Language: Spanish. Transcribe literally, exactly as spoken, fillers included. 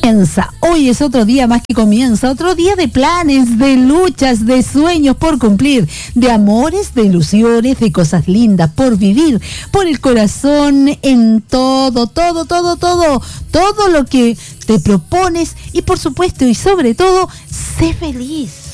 comienza. Hoy es otro día más que comienza, otro día de planes, de luchas, de sueños por cumplir, de amores, de ilusiones, de cosas lindas por vivir, por el corazón, en todo, todo, todo, todo, todo lo que te propones y por supuesto y sobre todo, sé feliz.